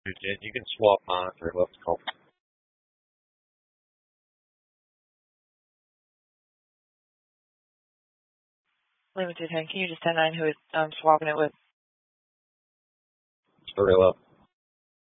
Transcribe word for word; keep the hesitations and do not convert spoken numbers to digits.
You can swap monitor. Let's call. Lima two ten, can you just ten nine who is um, swapping it with? Hurry up.